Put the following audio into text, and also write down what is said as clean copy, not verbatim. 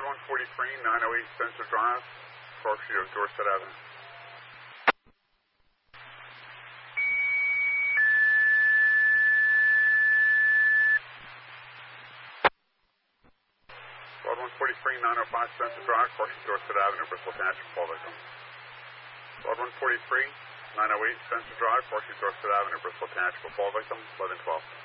Squad 143, 908 Spencer Drive, Park Street of Dorset Avenue. Squad 143, 905 Spencer Drive, Park Street, Dorset Avenue, Bristol Township, fall victim. Squad 143, 908 Spencer Drive, Park Street, Dorset Avenue, Bristol Township, fall victim, 1112.